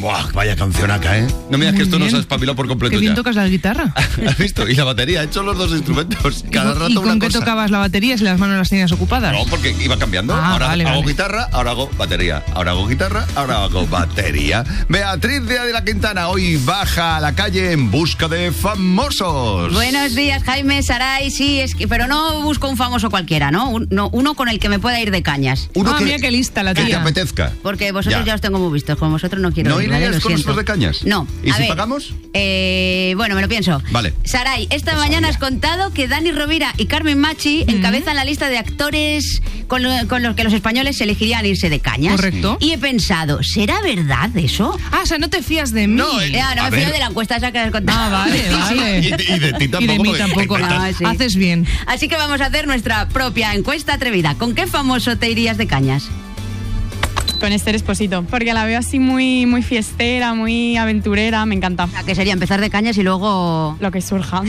Buah, vaya cancionaca, ¿eh? No me digas que esto nos ha espabilado por completo. Qué bien ya. tocas la guitarra. ¿Has visto? Y la batería, he hecho los dos instrumentos. Cada rato ¿Y una con qué cosa. tocabas la batería si las manos las tenías ocupadas? No, porque iba cambiando. Ah, Ahora vale, hago vale. guitarra, ahora hago batería. Ahora hago guitarra, ahora hago batería. Beatriz de la Quintana hoy baja a la calle en busca de famosos. Buenos días, Jaime, Saray, sí, pero no busco un famoso cualquiera, ¿no? Uno con el que me pueda ir de cañas. Uno mira qué lista la que te tía. apetezca. Porque vosotros ya os tengo muy vistos, con vosotros no quiero ¿No ir, ¿vale? irías Lo con siento. nosotros de cañas? No. ¿Y A si ver, pagamos? Bueno, me lo pienso. Vale. Saray, esta Lo mañana sabía. has contado que Dani Rovira y Carmen Machi encabezan la lista de actores con los que los españoles se elegirían irse de cañas. Correcto. Y he pensado, ¿será verdad eso? Ah, o sea, no te fías de mí. No, Ya, no A me fío ver. de la encuesta esa que has contado. Ah, vale, vale. Y de ti tampoco. Y de mí porque tampoco. te inventas. Ah, sí. Haces bien. Así que vamos a hacer nuestra propia encuesta atrevida. ¿Con qué famoso te irías de cañas? Con Esther Esposito, porque la veo así muy, muy fiestera, muy aventurera, me encanta. ¿A qué sería empezar de cañas y luego...? Lo que surja.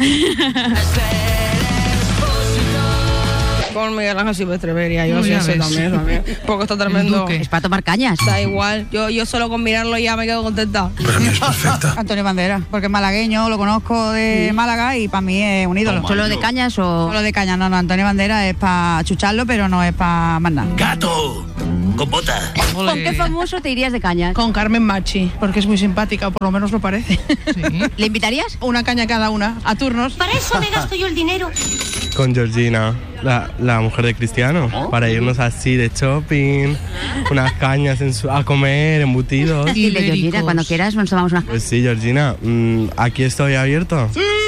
Con Miguel Ángel Silvestre vería yo, No, sí, ya ese ves. también. Porque está tremendo. Duque. Es para tomar cañas. Da igual, yo solo con mirarlo ya me quedo contenta. Antonio Banderas, porque es malagueño, lo conozco de Málaga y para mí es un ídolo. Toma. ¿Solo de cañas o...? Solo de caña, no, Antonio Banderas es para chucharlo, pero no es para más nada. ¡Gato! ¡Con botas! ¿Con qué famoso te irías de cañas? Con Carmen Machi, porque es muy simpática, o por lo menos lo parece. Sí. ¿Le invitarías? Una caña cada una, a turnos. Para eso me gasto yo el dinero. Con Georgina, la mujer de Cristiano, para irnos así de shopping, unas cañas a comer, embutidos. Dile, Georgina, Ibéricos. cuando quieras nos tomamos unas... Pues sí, Georgina, aquí estoy abierto.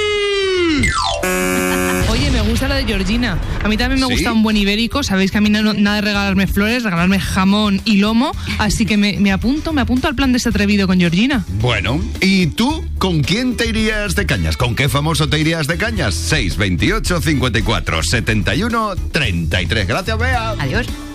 Oye, me gusta la de Georgina. A mí también me ¿Sí? gusta un buen ibérico. Sabéis que a mí nada de regalarme flores, regalarme jamón y lomo. Así que me apunto al plan de este atrevido con Georgina. Bueno, ¿y tú con quién te irías de cañas? ¿Con qué famoso te irías de cañas? 628 54 71 33. Gracias, Bea. Adiós.